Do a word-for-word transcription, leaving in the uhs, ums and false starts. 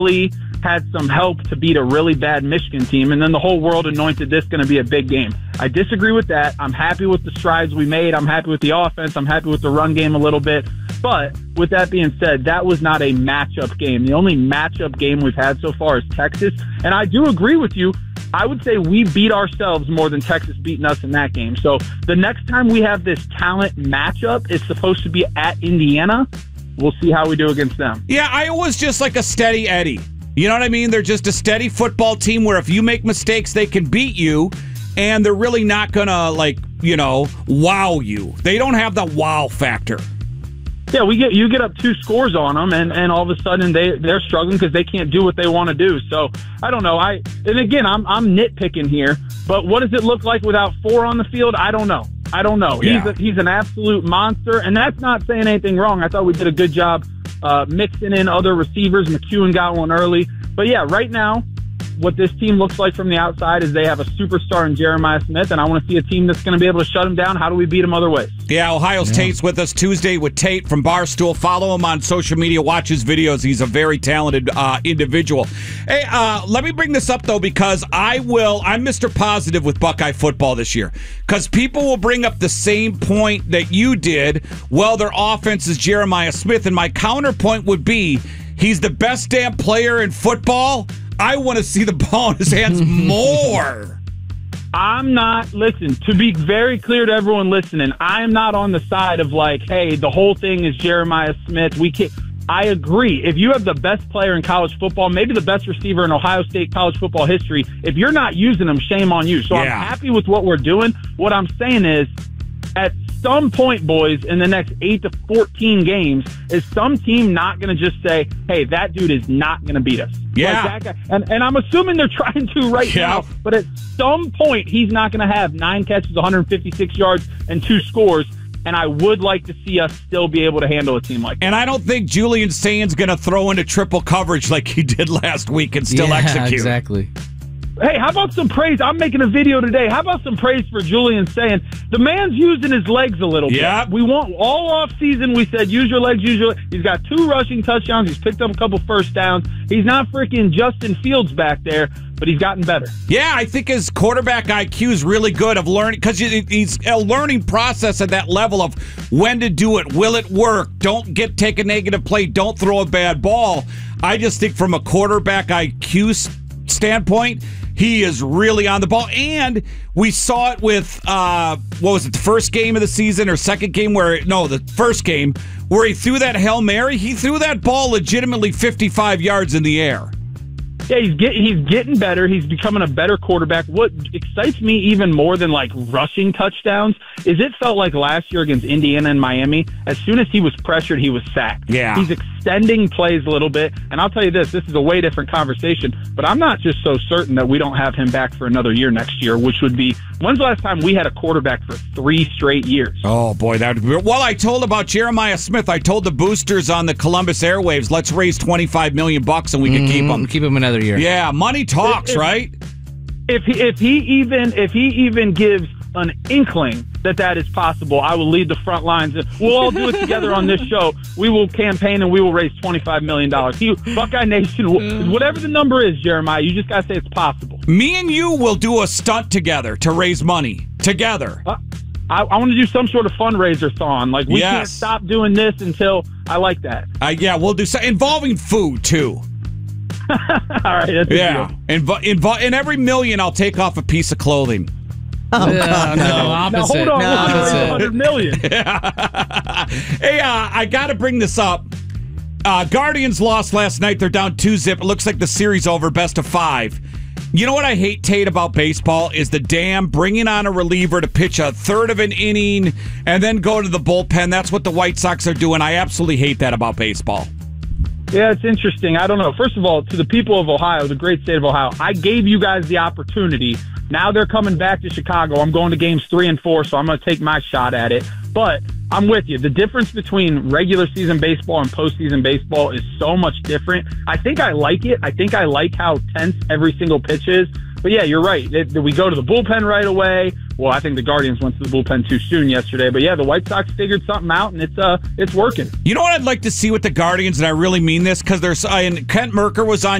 had some help to beat a really bad Michigan team, and then the whole world anointed this going to be a big game. I disagree with that. I'm happy with the strides we made. I'm happy with the offense. I'm happy with the run game a little bit. But with that being said, that was not a matchup game. The only matchup game we've had so far is Texas. And I do agree with you. I would say we beat ourselves more than Texas beating us in that game. So the next time we have this talent matchup, it's supposed to be at Indiana. We'll see how we do against them. Yeah, Iowa's just like a steady Eddie. You know what I mean? They're just a steady football team where if you make mistakes, they can beat you, and they're really not going to, like, you know, wow you. They don't have the wow factor. Yeah, we get you get up two scores on them, and, and all of a sudden they, they're struggling because they can't do what they want to do. So, I don't know. I And again, I'm I'm nitpicking here, but what does it look like without four on the field? I don't know. I don't know. Yeah. He's a, he's an absolute monster, and that's not saying anything wrong. I thought we did a good job uh, mixing in other receivers. McEwen got one early. But, yeah, right now, what this team looks like from the outside is they have a superstar in Jeremiah Smith, and I want to see a team that's going to be able to shut him down. How do we beat him other ways? Yeah, Ohio's yeah. Tate's with us Tuesday with Tate from Barstool. Follow him on social media. Watch his videos. He's a very talented uh, individual. Hey, uh, let me bring this up, though, because I will, I'm Mister Positive with Buckeye football this year, because people will bring up the same point that you did. Well, their offense is Jeremiah Smith, and my counterpoint would be he's the best damn player in football. I want to see the ball in his hands more. I'm not, listen, to be very clear to everyone listening, I am not on the side of like, hey, the whole thing is Jeremiah Smith. We can't. I agree. If you have the best player in college football, maybe the best receiver in Ohio State college football history, if you're not using him, shame on you. So yeah. I'm happy with what we're doing. What I'm saying is, at some point, boys, in the next eight to fourteen games, is some team not going to just say, hey, that dude is not going to beat us? Yeah. Like that guy. And, and I'm assuming they're trying to right yeah. now, but at some point, he's not going to have nine catches, one hundred fifty-six yards, and two scores. And I would like to see us still be able to handle a team like that. And I don't think Julian Sain's going to throw into triple coverage like he did last week and still yeah, execute. Exactly. Hey, how about some praise? I'm making a video today. How about some praise for Julian saying the man's using his legs a little yep. bit. We want all off season. We said use your legs, use your legs. He's got two rushing touchdowns. He's picked up a couple first downs. He's not freaking Justin Fields back there, but he's gotten better. Yeah, I think his quarterback I Q is really good of learning because he's a learning process at that level of when to do it. Will it work? Don't get take a negative play. Don't throw a bad ball. I just think from a quarterback I Q standpoint, he is really on the ball. And we saw it with, uh, what was it, the first game of the season or second game where, no, the first game where he threw that Hail Mary. He threw that ball legitimately fifty-five yards in the air. Yeah, he's getting he's getting better. He's becoming a better quarterback. What excites me even more than like rushing touchdowns is it felt like last year against Indiana and Miami, as soon as he was pressured, he was sacked. Yeah. He's extending plays a little bit. And I'll tell you this, this is a way different conversation, but I'm not just so certain that we don't have him back for another year next year, which would be, when's the last time we had a quarterback for three straight years? Oh, boy, that would be... Well, I told about Jeremiah Smith. I told the boosters on the Columbus airwaves, let's raise twenty-five million bucks and we can mm-hmm. keep him. Keep him another year. Yeah, money talks, if, right? If he, if he even if he even gives an inkling that that is possible, I will lead the front lines. We'll all do it together on this show. We will campaign and we will raise twenty-five million dollars. He, Buckeye Nation, whatever the number is, Jeremiah, you just got to say it's possible. Me and you will do a stunt together to raise money together. Uh, I, I want to do some sort of fundraiser-thon. Like, we yes. can't stop doing this until I like that. Uh, yeah, we'll do so involving food, too. All right. That's yeah. Invo- invo- in every million, I'll take off a piece of clothing. Oh, no, no, opposite. Now, hold on. No, opposite. one hundred million. Yeah. Hey, uh, I got to bring this up. Uh, Guardians lost last night. They're down two zip. It looks like the series over, best of five. You know what I hate, Tate, about baseball is the damn bringing on a reliever to pitch a third of an inning and then go to the bullpen. That's what the White Sox are doing. I absolutely hate that about baseball. Yeah, it's interesting. I don't know. First of all, to the people of Ohio, the great state of Ohio, I gave you guys the opportunity. Now they're coming back to Chicago. I'm going to games three and four, so I'm going to take my shot at it. But I'm with you. The difference between regular season baseball and postseason baseball is so much different. I think I like it. I think I like how tense every single pitch is. But yeah, you're right. We go to the bullpen right away. well, I think the Guardians went to the bullpen too soon yesterday. But yeah, the White Sox figured something out, and it's uh, it's working. You know what I'd like to see with the Guardians, and I really mean this, because there's uh, and Kent Merker was on